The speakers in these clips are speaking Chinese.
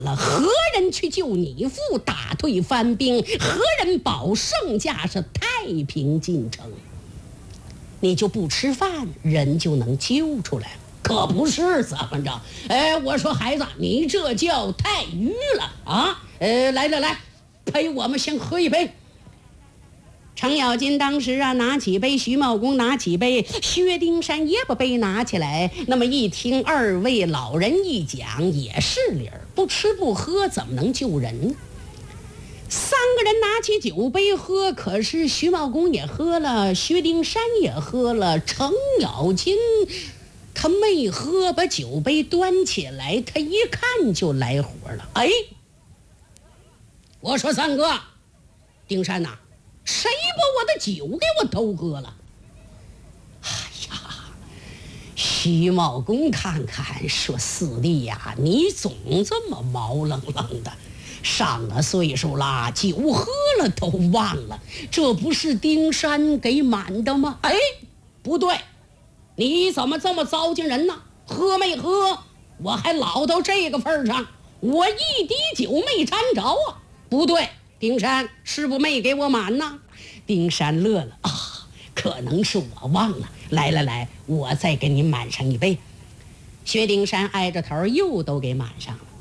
了，何人去救你父，打退番兵？何人保圣驾，是太平进城？你就不吃饭，人就能救出来？可不是怎么着？我说孩子，你这叫太愚了啊！来，陪我们先喝一杯。程咬金当时拿起杯，徐茂公拿起杯，薛丁山也把杯拿起来。那么一听二位老人一讲，也是理儿，不吃不喝怎么能救人呢？三个人拿起酒杯喝，可是徐茂公也喝了，薛丁山也喝了，程咬金他没喝，把酒杯端起来，他一看就来火了。我说三哥，丁山呐，谁把我的酒给我偷喝了？徐茂公看看说，四弟呀，你总这么毛愣愣的，上了岁数啦，酒喝了都忘了，这不是丁山给满的吗？不对，你怎么这么糟践人呢？喝没喝？我还老到这个份上，我一滴酒没沾着啊！不对，丁山师傅没给我满呢。丁山乐了可能是我忘了。来，我再给你满上一杯。薛丁山挨着头又都给满上了。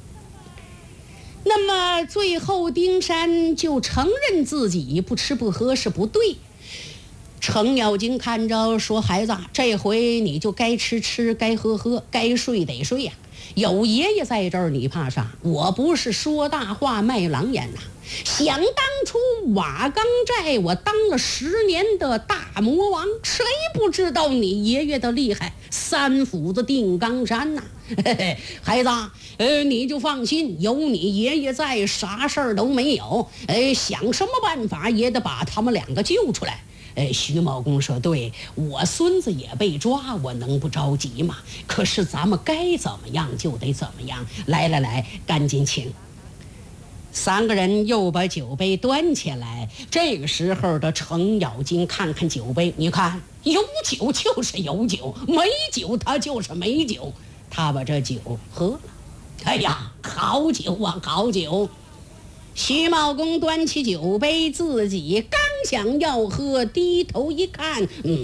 那么最后丁山就承认自己不吃不喝是不对。程咬金看着说，孩子，这回你就该吃吃，该喝喝，该睡得睡呀。有爷爷在这儿，你怕啥？我不是说大话卖狼烟呐。想当初瓦岗寨我当了10年的大魔王，谁不知道你爷爷的厉害？3斧子定冈山呐！孩子，你就放心，有你爷爷在，啥事儿都没有。想什么办法也得把他们2个救出来。徐茂公说，对，我孙子也被抓，我能不着急吗？可是咱们该怎么样就得怎么样。来，赶紧请。3个人又把酒杯端起来。这个时候的程咬金看看酒杯，你看，有酒就是有酒，没酒他就是没酒。他把这酒喝了。好酒啊，好酒！徐茂公端起酒杯，自己刚想要喝，低头一看，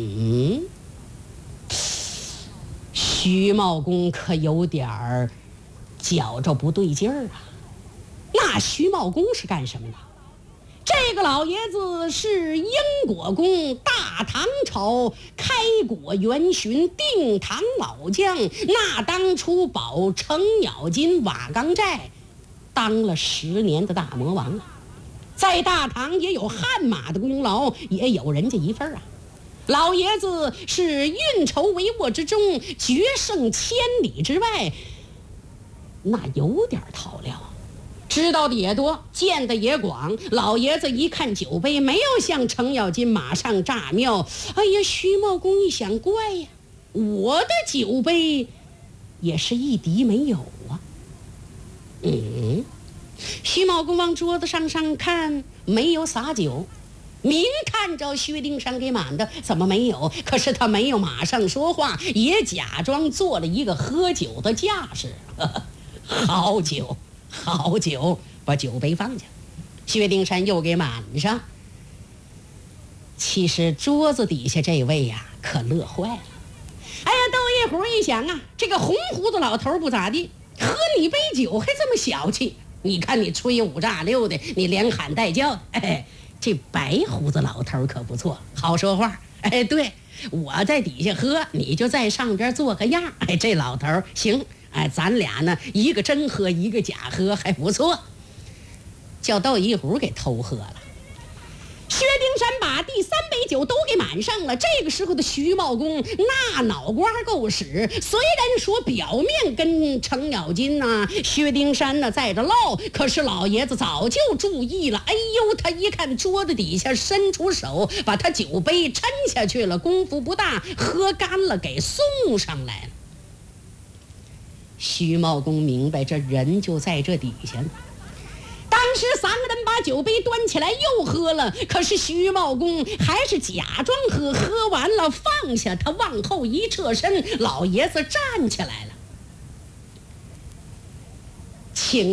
徐茂公可有点儿觉着不对劲儿啊。那徐茂公是干什么的？这个老爷子是英国公，大唐朝开国元勋，定唐老将，那当初保程咬金瓦岗寨当了10年的大魔王啊，在大唐也有汗马的功劳，也有人家一份啊。老爷子是运筹帷幄之中，决胜千里之外，那有点套料，知道的也多，见的也广。老爷子一看酒杯，没有向程咬金马上炸庙。徐茂公一想，怪呀，我的酒杯也是一滴没有啊。徐茂公往桌子上看，没有洒酒，明看着薛丁山给满的，怎么没有？可是他没有马上说话，也假装做了一个喝酒的架势。好酒，好酒！把酒杯放下，薛丁山又给满上。其实桌子底下这位呀，可乐坏了。窦一虎一想啊，这个红胡子老头不咋地，喝你杯酒还这么小气。你看你吹五炸六的，你连喊带叫的。这白胡子老头可不错，好说话。对，我在底下喝，你就在上边做个样。这老头行。咱俩呢，一个真喝，一个假喝，还不错。叫窦一虎给偷喝了。薛丁山把第3杯酒都给满上了。这个时候的徐茂公那脑瓜够使，虽然说表面跟程咬金薛丁山在这唠，可是老爷子早就注意了。他一看桌子底下，伸出手把他酒杯抻下去了，功夫不大，喝干了给送上来了。徐茂公明白，这人就在这底下呢。当时3个人把酒杯端起来又喝了，可是徐茂公还是假装喝，喝完了放下，他往后一侧身，老爷子站起来了。